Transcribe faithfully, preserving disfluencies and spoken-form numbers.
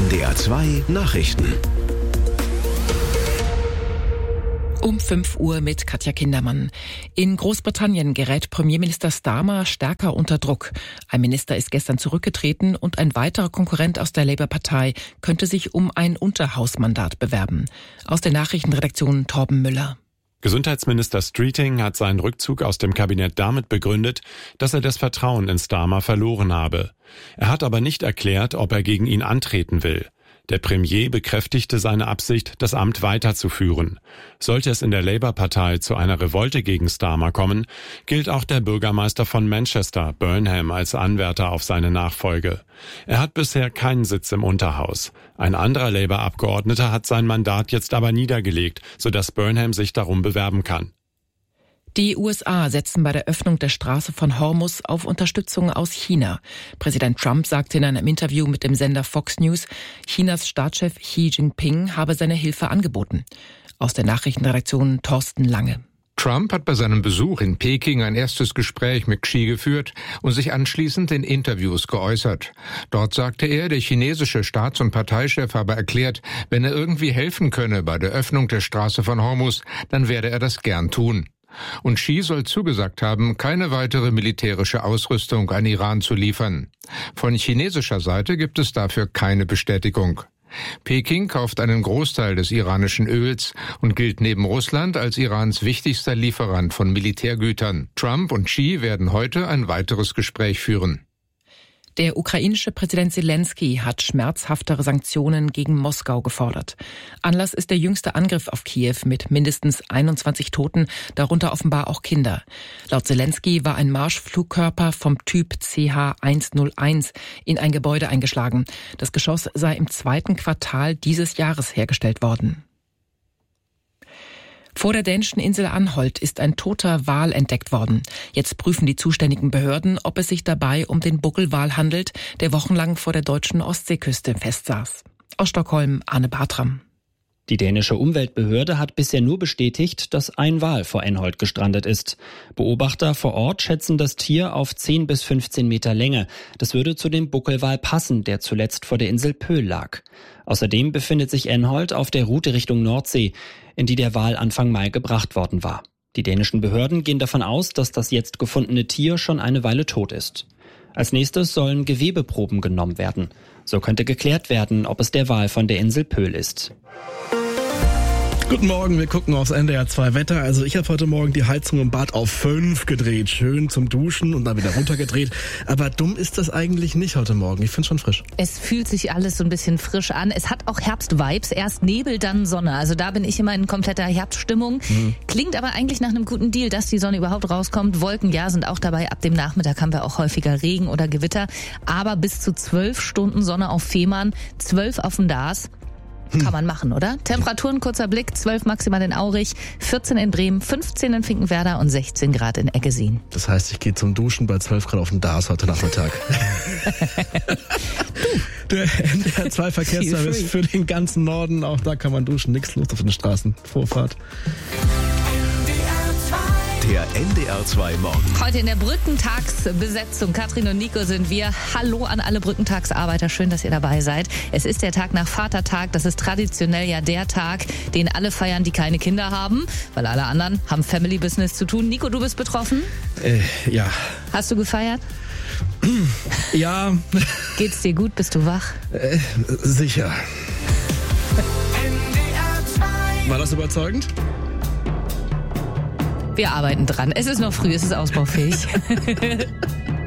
N D R zwei Nachrichten. Um fünf Uhr mit Katja Kindermann. In Großbritannien gerät Premierminister Starmer stärker unter Druck. Ein Minister ist gestern zurückgetreten und ein weiterer Konkurrent aus der Labour-Partei könnte sich um ein Unterhausmandat bewerben. Aus der Nachrichtenredaktion Torben Müller. Gesundheitsminister Streeting hat seinen Rückzug aus dem Kabinett damit begründet, dass er das Vertrauen in Starmer verloren habe. Er hat aber nicht erklärt, ob er gegen ihn antreten will. Der Premier bekräftigte seine Absicht, das Amt weiterzuführen. Sollte es in der Labour-Partei zu einer Revolte gegen Starmer kommen, gilt auch der Bürgermeister von Manchester, Burnham, als Anwärter auf seine Nachfolge. Er hat bisher keinen Sitz im Unterhaus. Ein anderer Labour-Abgeordneter hat sein Mandat jetzt aber niedergelegt, sodass Burnham sich darum bewerben kann. Die U S A setzen bei der Öffnung der Straße von Hormuz auf Unterstützung aus China. Präsident Trump sagte in einem Interview mit dem Sender Fox News, Chinas Staatschef Xi Jinping habe seine Hilfe angeboten. Aus der Nachrichtenredaktion Thorsten Lange. Trump hat bei seinem Besuch in Peking ein erstes Gespräch mit Xi geführt und sich anschließend in Interviews geäußert. Dort sagte er, der chinesische Staats- und Parteichef habe erklärt, wenn er irgendwie helfen könne bei der Öffnung der Straße von Hormuz, dann werde er das gern tun. Und Xi soll zugesagt haben, keine weitere militärische Ausrüstung an Iran zu liefern. Von chinesischer Seite gibt es dafür keine Bestätigung. Peking kauft einen Großteil des iranischen Öls und gilt neben Russland als Irans wichtigster Lieferant von Militärgütern. Trump und Xi werden heute ein weiteres Gespräch führen. Der ukrainische Präsident Zelensky hat schmerzhaftere Sanktionen gegen Moskau gefordert. Anlass ist der jüngste Angriff auf Kiew mit mindestens einundzwanzig Toten, darunter offenbar auch Kinder. Laut Zelensky war ein Marschflugkörper vom Typ C H hunderteins in ein Gebäude eingeschlagen. Das Geschoss sei im zweiten Quartal dieses Jahres hergestellt worden. Vor der dänischen Insel Anholt ist ein toter Wal entdeckt worden. Jetzt prüfen die zuständigen Behörden, ob es sich dabei um den Buckelwal handelt, der wochenlang vor der deutschen Ostseeküste festsaß. Aus Stockholm, Arne Bartram. Die dänische Umweltbehörde hat bisher nur bestätigt, dass ein Wal vor Anholt gestrandet ist. Beobachter vor Ort schätzen das Tier auf zehn bis fünfzehn Meter Länge. Das würde zu dem Buckelwal passen, der zuletzt vor der Insel Pöhl lag. Außerdem befindet sich Anholt auf der Route Richtung Nordsee, in die der Wal Anfang Mai gebracht worden war. Die dänischen Behörden gehen davon aus, dass das jetzt gefundene Tier schon eine Weile tot ist. Als nächstes sollen Gewebeproben genommen werden. So könnte geklärt werden, ob es der Wal von der Insel Pöhl ist. Guten Morgen, wir gucken aufs N D R zwei Wetter. Also ich habe heute Morgen die Heizung im Bad auf fünf gedreht. Schön zum Duschen und dann wieder runtergedreht. Aber dumm ist das eigentlich nicht heute Morgen. Ich finde es schon frisch. Es fühlt sich alles so ein bisschen frisch an. Es hat auch Herbst-Vibes. Erst Nebel, dann Sonne. Also da bin ich immer in kompletter Herbststimmung. Mhm. Klingt aber eigentlich nach einem guten Deal, dass die Sonne überhaupt rauskommt. Wolken, ja, sind auch dabei. Ab dem Nachmittag haben wir auch häufiger Regen oder Gewitter. Aber bis zu zwölf Stunden Sonne auf Fehmarn, zwölf auf dem Dars. Kann man machen, oder? Temperaturen, kurzer Blick, zwölf maximal in Aurich, vierzehn in Bremen, fünfzehn in Finkenwerder und sechzehn Grad in Eggesin. Das heißt, ich gehe zum Duschen bei zwölf Grad auf den Dars heute Nachmittag. Der N D R zwei Verkehrsservice für den ganzen Norden, auch da kann man duschen, nichts los auf den Straßen. Vorfahrt. Der N D R zwei Morgen. Heute in der Brückentagsbesetzung. Katrin und Nico sind wir. Hallo an alle Brückentagsarbeiter. Schön, dass ihr dabei seid. Es ist der Tag nach Vatertag. Das ist traditionell ja der Tag, den alle feiern, die keine Kinder haben. Weil alle anderen haben Family Business zu tun. Nico, du bist betroffen? Äh, ja. Hast du gefeiert? Ja. Geht's dir gut? Bist du wach? Äh, sicher. War das überzeugend? Wir arbeiten dran. Es ist noch früh, es ist ausbaufähig.